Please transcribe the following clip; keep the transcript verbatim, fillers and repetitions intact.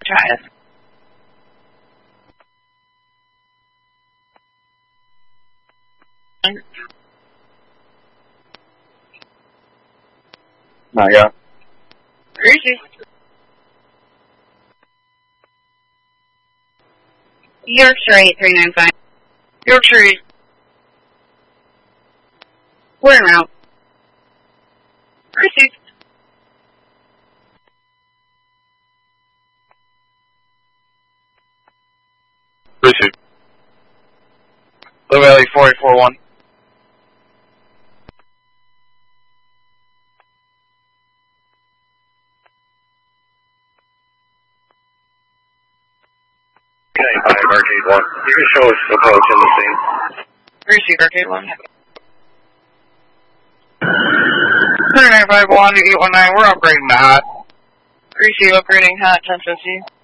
try it. Not yet. Greasy. Yorkshire eight three nine five. Yorkshire eight. We're en route. Greasy. Receive. Blue Valley four eight four one. Okay, five, Arcade one. You can show us approach in the scene. Receive, Arcade one. three nine five one eight one nine, we're upgrading to hot. Receive, upgrading hot, ten fifty.